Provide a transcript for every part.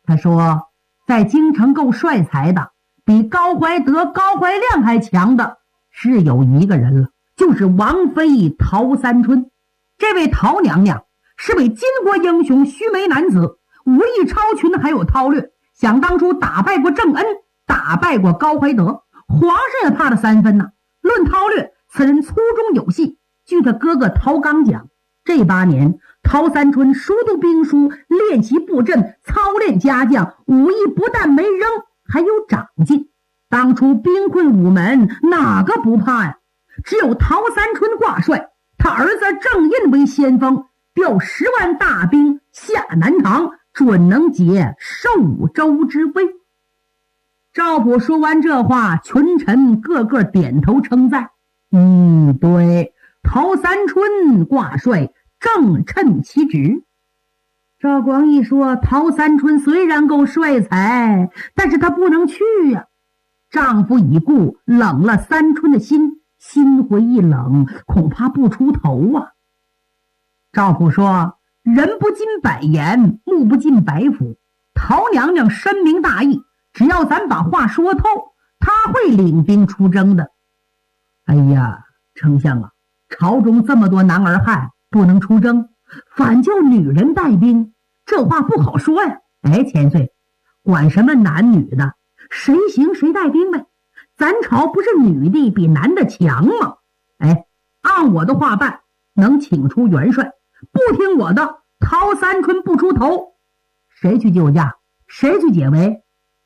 他说在京城够帅才的，比高怀德、高怀亮还强的是有一个人了，就是王妃陶三春。这位陶娘娘是位巾帼英雄、须眉男子，武艺超群，还有韬略。想当初打败过郑恩，打败过高怀德，皇上也怕了3分呢。论韬略，此人粗中有细。据他哥哥陶刚讲，这8年陶三春熟读兵书，练习布阵，操练家将，武艺不但没扔，还有长进。当初兵困午门，哪个不怕呀？只有陶三春挂帅，他儿子郑印为先锋，调10万大兵下南唐，准能解寿州之危。赵普说完这话，群臣个个点头称赞。对，陶三春挂帅正称其职。赵光义说，陶三春虽然够帅才，但是他不能去呀。丈夫已故，冷了三春的心，心灰意冷，恐怕不出头啊。赵普说，人不进百言，目不进百府，陶娘娘深明大义，只要咱把话说透，她会领兵出征的。哎呀，丞相啊，朝中这么多男儿汉不能出征，反叫女人带兵，这话不好说呀。千岁，管什么男女的，谁行谁带兵呗，咱朝不是女的比男的强吗？按我的话办，能请出元帅，不听我的，陶三春不出头，谁去救驾，谁去解围？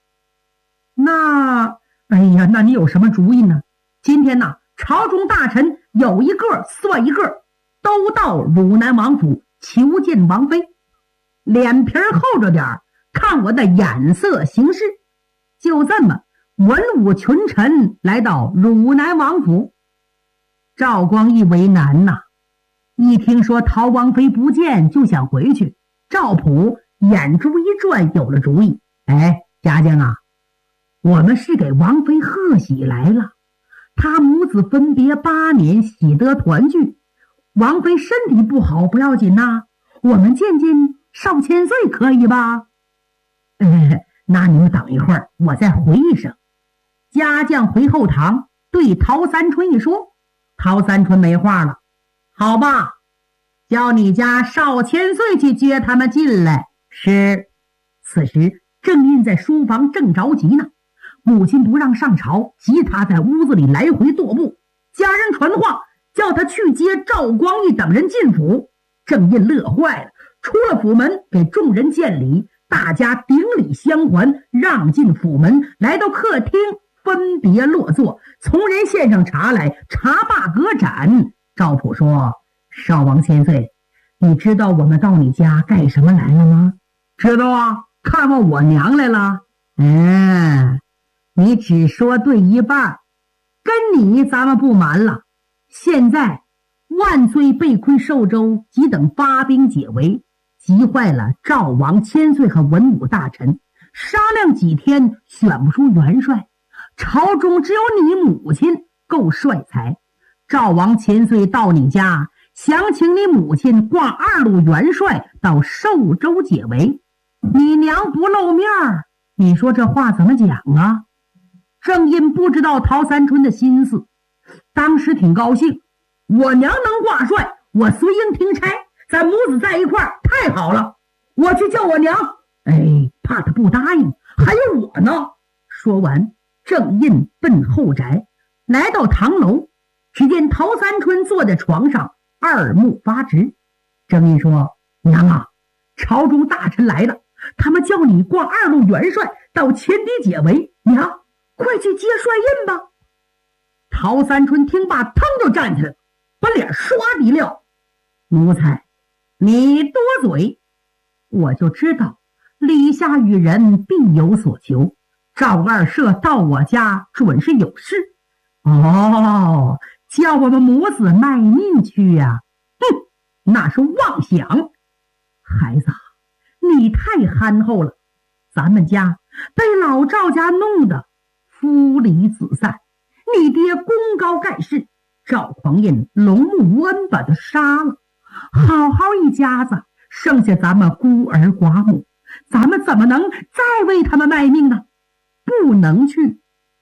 那你有什么主意呢？今天呢，朝中大臣有一个算一个，都到汝南王府求见王妃，脸皮厚着点，看我的眼色行事。就这么，文武群臣来到汝南王府。赵光义为难呐，一听说陶王妃不见，就想回去。赵普眼珠一转，有了主意。家将啊，我们是给王妃贺喜来了，她母子分别8年，喜得团聚。王妃身体不好不要紧呐，我们见见少千岁可以吧？那你们等一会儿，我再回一声。家将回后堂，对陶三春一说。陶三春没话了。好吧，叫你家少千岁去接他们进来。是。此时郑印在书房正着急呢，母亲不让上朝，急他在屋子里来回踱步。家人传话，叫他去接赵光义等人进府。郑印乐坏了，出了府门给众人见礼，大家顶礼相还，让进府门，来到客厅，分别落座。从人献上茶来，茶罢隔盏。赵普说，少王千岁，你知道我们到你家干什么来了吗？知道啊，看望我娘来了。你只说对一半，跟你咱们不瞒了。现在万岁被困寿州，急等发兵解围，急坏了赵王千岁和文武大臣，商量几天选不出元帅，朝中只有你母亲够帅才。赵王千岁到你家，想请你母亲挂2路元帅到寿州解围，你娘不露面，你说这话怎么讲啊？郑印不知道陶三春的心思，当时挺高兴，我娘能挂帅，我随应听差，咱母子在一块儿，太好了，我去叫我娘。怕他不答应，还有我呢。说完，郑印奔后宅，来到堂楼，只见陶三春坐在床上，二目发直。郑印说，娘啊，朝中大臣来了，他们叫你挂2路元帅到前敌解围，娘快去接帅印吧。陶三春听罢，腾就站起来，把脸刷地撂。奴才，你多嘴，我就知道李下与人必有所求，赵二社到我家准是有事。叫我们母子卖命去呀？那是妄想。孩子，你太憨厚了，咱们家被老赵家弄得夫离子散，你爹功高盖世，赵匡胤龙目无恩把他杀了，好好一家子，剩下咱们孤儿寡母， 咱们怎么能再为他们卖命呢？不能去。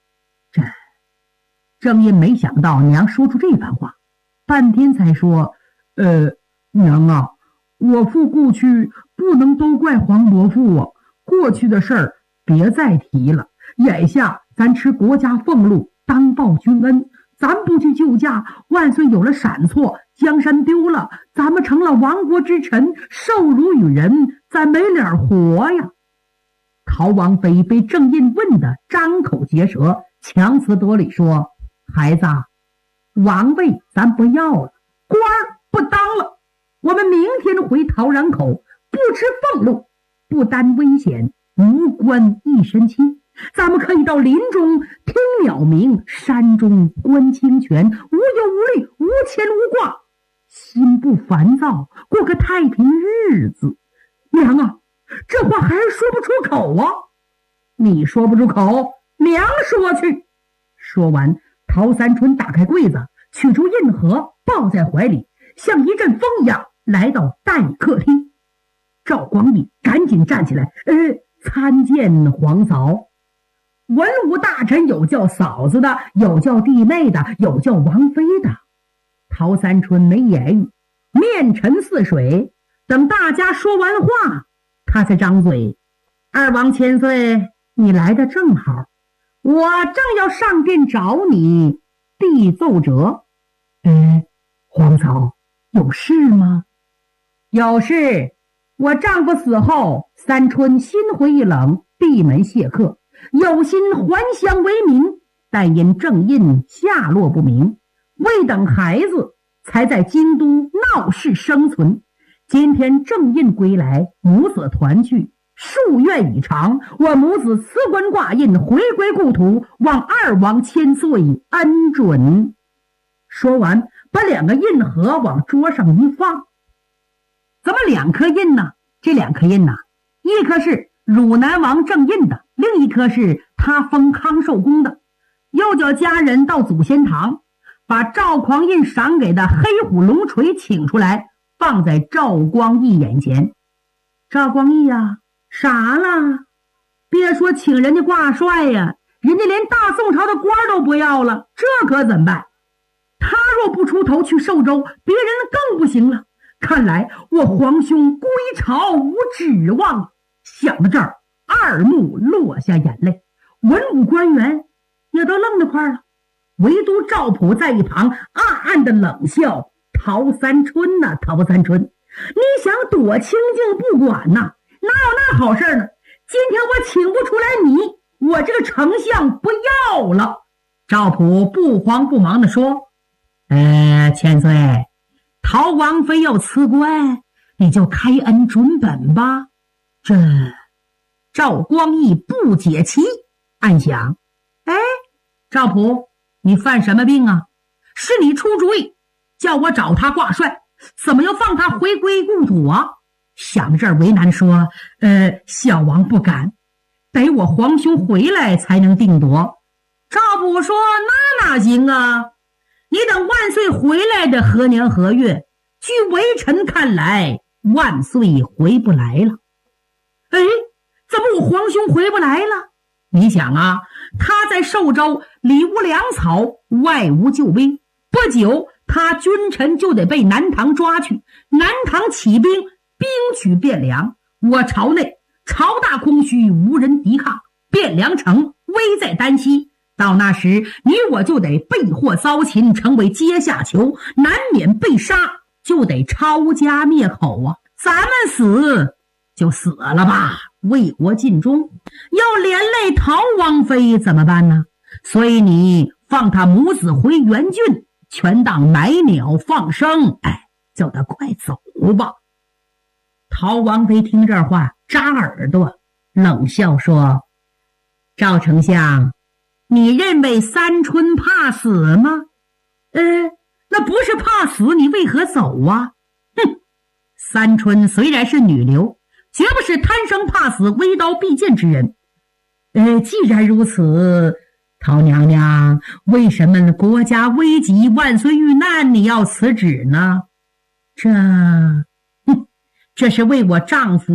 郑印没想到娘说出这番话，半天才说：娘啊，我父故去，不能都怪黄伯父啊。过去的事儿别再提了，眼下咱吃国家俸禄，当报君恩。咱不去救驾，万岁有了闪错，江山丢了，咱们成了亡国之臣，受辱于人，咱没脸活呀。陶王妃被郑印问得张口结舌，强词夺理说：孩子，王位咱不要了，官儿不当了，我们明天回陶然口，不吃俸禄，不担危险，无官一身轻。咱们可以到林中听鸟鸣，山中观清泉，无忧无虑，无牵无挂，心不烦躁，过个太平日子。娘啊，这话还是说不出口啊。你说不出口，娘说去。说完，陶三春打开柜子，取出印盒，抱在怀里，像一阵风一样来到大椅客厅。赵光义赶紧站起来，参见皇嫂。文武大臣有叫嫂子的，有叫弟妹的，有叫王妃的。陶三春没言语，面沉似水。等大家说完话，他才张嘴：二王千岁，你来的正好，我正要上殿找你递奏折。皇嫂，有事吗？有事。我丈夫死后，三春心灰意冷，闭门谢客，有心还乡为民，但因郑印下落不明，未等孩子，才在京都闹市生存。今天郑印归来，母子团聚，夙愿已偿，我母子辞官挂印，回归故土，望二王千岁恩准。说完，把两个印盒往桌上一放。怎么两颗印呢？这两颗印呢，一颗是汝南王郑印的，另一颗是他封康寿公的。又叫家人到祖先堂，把赵匡胤赏给的黑虎龙锤请出来，放在赵光义眼前。赵光义呀，傻了，别说请人家挂帅呀，人家连大宋朝的官都不要了，这可怎么办？他若不出头去寿州，别人更不行了。看来我皇兄归朝无指望。想到这儿，二目落下眼泪，文武官员也都愣得快了，唯独赵普在一旁暗暗的冷笑：陶三春呐，陶三春，你想躲清静不管呐，哪有那好事呢？今天我请不出来你，我这个丞相不要了。赵普不慌不忙地说：千岁，陶王妃要辞官，你就开恩准本吧。这赵光义不解其意，暗想：赵普，你犯什么病啊？是你出主意叫我找他挂帅，怎么又放他回归故土啊？想这儿为难说：小王不敢，得我皇兄回来才能定夺。赵普说：那哪行啊，你等万岁回来的何年何月？据微臣看来，万岁回不来了。怎么我皇兄回不来了？你想啊，他在寿州里无粮草，外无救兵，不久他君臣就得被南唐抓去，南唐起兵，兵取汴梁，我朝内朝大空虚，无人抵抗，汴梁城危在旦夕。到那时，你我就得被祸遭擒，成为阶下囚，难免被杀，就得抄家灭口啊！咱们死就死了吧，为国尽忠，要连累陶王妃怎么办呢？所以你放他母子回原郡，全当买鸟放生，叫他快走吧。陶王妃听这话，扎耳朵，冷笑说：赵丞相，你认为三春怕死吗？那不是怕死，你为何走啊？三春虽然是女流，绝不是贪生怕死、微刀必剑之人。既然如此，陶娘娘，为什么国家危急，万岁遇难，你要辞职呢？这是为我丈夫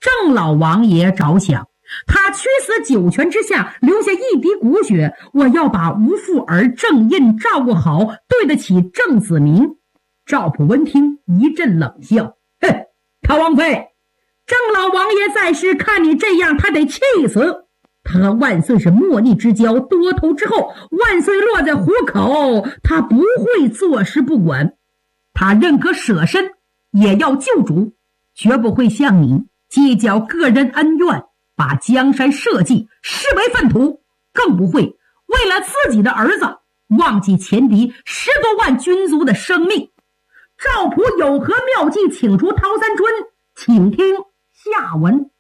郑老王爷着想，他屈死九泉之下，留下一滴骨血，我要把吴富儿、郑印照顾好，对得起郑子明。赵普闻听一阵冷笑，哼，陶王妃，郑老王爷在世，看你这样，他得气死。他和万岁是莫逆之交，多头之后，万岁落在虎口，他不会坐视不管。他认可舍身也要救主，绝不会像你计较个人恩怨，把江山社稷视为粪土，更不会为了自己的儿子忘记前敌10多万军卒的生命。赵普有何妙计请出陶三春，请听下文。